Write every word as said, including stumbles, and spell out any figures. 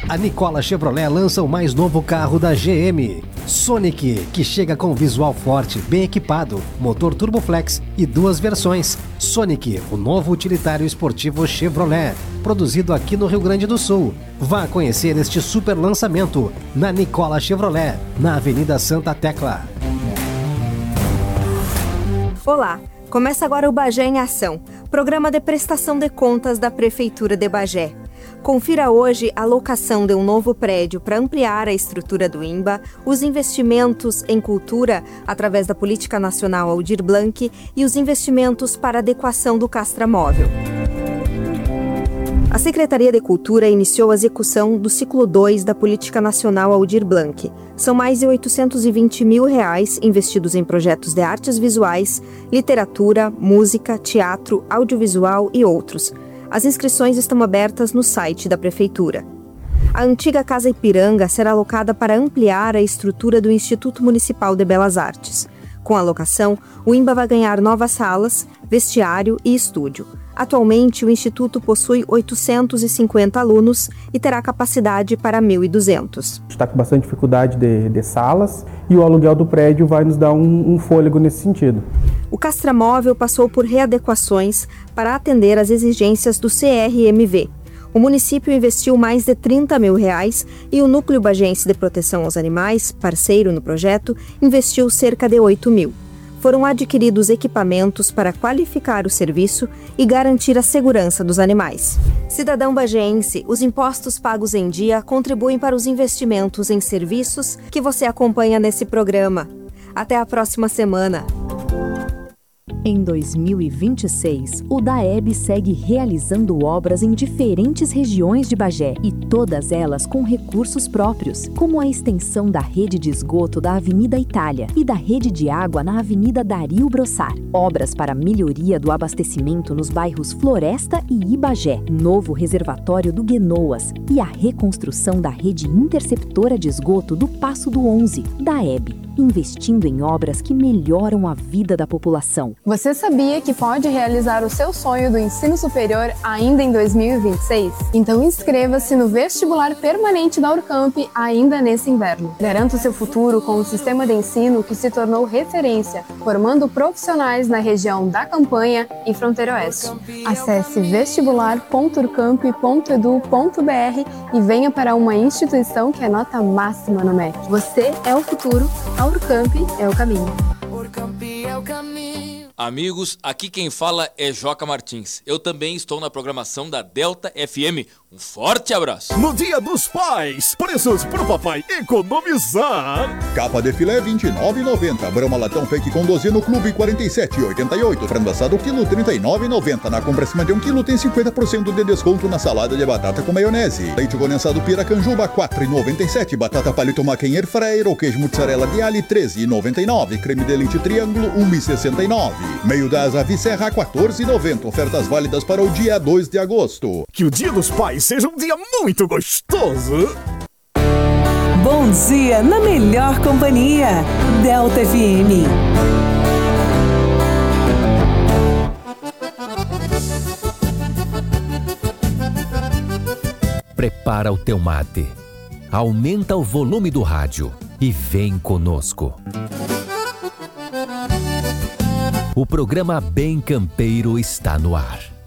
A Nicola Chevrolet lança o mais novo carro da G M. Sonic, que chega com visual forte, bem equipado, motor Turboflex e duas versões. Sonic, o novo utilitário esportivo Chevrolet, produzido aqui no Rio Grande do Sul. Vá conhecer este super lançamento na Nicola Chevrolet, na Avenida Santa Tecla. Olá, começa agora o Bagé em Ação, programa de prestação de contas da Prefeitura de Bagé. Confira hoje a locação de um novo prédio para ampliar a estrutura do INBA, os investimentos em cultura através da Política Nacional Aldir Blanc e os investimentos para adequação do Castramóvel. A Secretaria de Cultura iniciou a execução do ciclo dois da Política Nacional Aldir Blanc. São mais de oitocentos e vinte mil reais investidos em projetos de artes visuais, literatura, música, teatro, audiovisual e outros. As inscrições estão abertas no site da Prefeitura. A antiga Casa Ipiranga será alocada para ampliar a estrutura do Instituto Municipal de Belas Artes. Com a locação, o INBA vai ganhar novas salas, vestiário e estúdio. Atualmente, o Instituto possui oitocentos e cinquenta alunos e terá capacidade para mil e duzentos. Está com bastante dificuldade de, de salas e o aluguel do prédio vai nos dar um, um fôlego nesse sentido. O Castramóvel passou por readequações para atender às exigências do C R M V. O município investiu mais de trinta mil reais e o Núcleo Bagense de Proteção aos Animais, parceiro no projeto, investiu cerca de oito mil. Foram adquiridos equipamentos para qualificar o serviço e garantir a segurança dos animais. Cidadão bagense, os impostos pagos em dia contribuem para os investimentos em serviços que você acompanha nesse programa. Até a próxima semana. Em dois mil e vinte e seis, o DAEB segue realizando obras em diferentes regiões de Bagé e todas elas com recursos próprios, como a extensão da rede de esgoto da Avenida Itália e da rede de água na Avenida Dario Brossar, obras para melhoria do abastecimento nos bairros Floresta e Ibagé, novo reservatório do Guenoas e a reconstrução da rede interceptora de esgoto do Passo do onze, DAEB, investindo em obras que melhoram a vida da população. Você sabia que pode realizar o seu sonho do ensino superior ainda em dois mil e vinte e seis? Então inscreva-se no vestibular permanente da Urcamp ainda nesse inverno. Garanta o seu futuro com um sistema de ensino que se tornou referência, formando profissionais na região da Campanha e Fronteira Oeste. Acesse vestibular ponto urcamp ponto edu ponto br e venha para uma instituição que é nota máxima no M E C. Você é o futuro, a Urcamp é o caminho. Urcamp é o caminho. Amigos, aqui quem fala é Joca Martins. Eu também estou na programação da Delta F M. Um forte abraço. No Dia dos Pais, preços pro papai economizar. Capa de filé vinte e nove reais e noventa centavos. Brama latão fake com doze no clube quarenta e sete reais e oitenta e oito centavos. Frango assado quilo trinta e nove reais e noventa centavos. Na compra acima de um quilo tem cinquenta por cento de desconto na salada de batata com maionese. Leite condensado Piracanjuba quatro reais e noventa e sete centavos. Batata palito maca em air fryer ou queijo mussarela de alho treze reais e noventa e nove centavos. Creme de leite triângulo um real e sessenta e nove centavos. Meio das Ave Serra quatorze reais e noventa centavos. Ofertas válidas para o dia dois de agosto. Que o Dia dos Pais seja um dia muito gostoso. Bom dia na melhor companhia. Delta F M. Prepara o teu mate. Aumenta o volume do rádio e vem conosco. O programa Bem Campeiro está no ar.